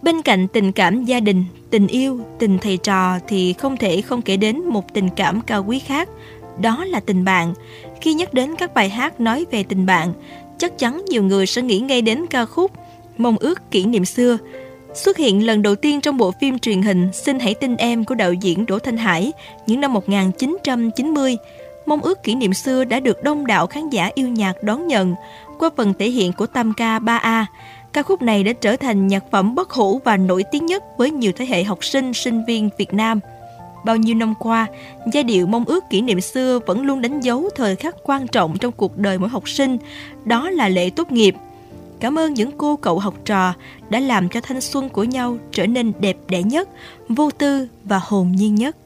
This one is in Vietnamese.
Bên cạnh tình cảm gia đình, tình yêu, tình thầy trò thì không thể không kể đến một tình cảm cao quý khác, đó là tình bạn. Khi nhắc đến các bài hát nói về tình bạn, chắc chắn nhiều người sẽ nghĩ ngay đến ca khúc Mong ước kỷ niệm xưa. Xuất hiện lần đầu tiên trong bộ phim truyền hình Xin hãy tin em của đạo diễn Đỗ Thanh Hải những năm 1990, Mong ước kỷ niệm xưa đã được đông đảo khán giả yêu nhạc đón nhận qua phần thể hiện của tam ca 3A. Ca khúc này đã trở thành nhạc phẩm bất hủ và nổi tiếng nhất với nhiều thế hệ học sinh, sinh viên Việt Nam. Bao nhiêu năm qua, giai điệu Mong ước kỷ niệm xưa vẫn luôn đánh dấu thời khắc quan trọng trong cuộc đời mỗi học sinh, đó là lễ tốt nghiệp. Cảm ơn những cô cậu học trò đã làm cho thanh xuân của nhau trở nên đẹp đẽ nhất, vô tư và hồn nhiên nhất.